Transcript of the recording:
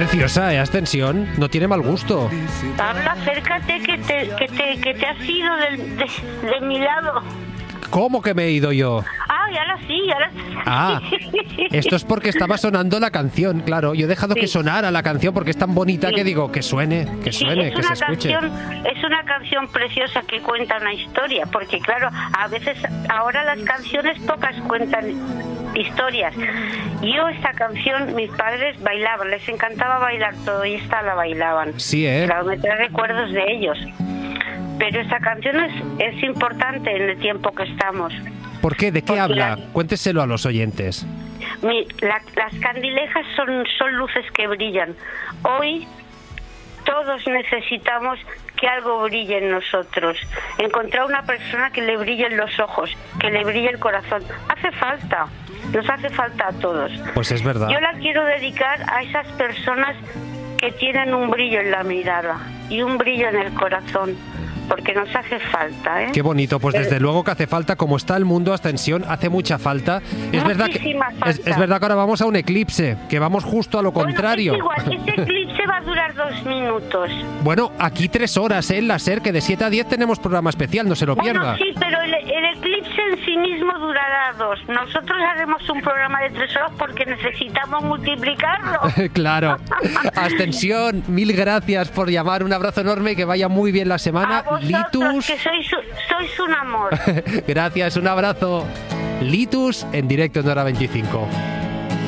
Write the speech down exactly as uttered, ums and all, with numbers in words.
preciosa, ¿eh? Ascensión. No tiene mal gusto. Habla, acércate que te, que te, que te has ido del, de, de mi lado. ¿Cómo que me he ido yo? Ah, y ahora sí, ahora sí. Ah, esto es porque estaba sonando la canción, claro. Yo he dejado Sí. que sonara la canción porque es tan bonita Sí. que digo, que suene, que Sí, suene, es que se una escuche. canción, es una canción preciosa que cuenta una historia, porque claro, a veces ahora las canciones pocas cuentan historias. Yo esta canción, mis padres bailaban, les encantaba bailar todo y esta la bailaban. Sí, ¿eh? Claro, me trae recuerdos de ellos. Pero esta canción es, es importante en el tiempo que estamos. ¿Por qué? ¿De qué Porque habla? la- Cuénteselo a los oyentes. Mi- la- las candilejas son, son luces que brillan. Hoy todos necesitamos que algo brille en nosotros. Encontrar una persona que le brillen los ojos, que le brille el corazón. Hace falta, nos hace falta a todos. Pues es verdad. Yo la quiero dedicar a esas personas que tienen un brillo en la mirada y un brillo en el corazón, porque nos hace falta, ¿eh? Qué bonito, pues desde luego que hace falta, como está el mundo Ascensión, hace mucha falta. Es verdad que Muchísima es, falta. es verdad que ahora vamos a un eclipse, que vamos justo a lo contrario. Bueno, es igual, ese eclipse va a durar dos minutos. Bueno, aquí tres horas, ¿eh? En la SER, que de siete a diez tenemos programa especial, no se lo pierda. Bueno, sí, pero el, el eclipse en sí mismo durará dos. Nosotros haremos un programa de tres horas porque necesitamos multiplicarlo. Claro. Ascensión, mil gracias por llamar, un abrazo enorme, que vaya muy bien la semana. A vosotros, Litus, que sois, sois un amor. gracias, un abrazo. Litus en directo en Hora veinticinco.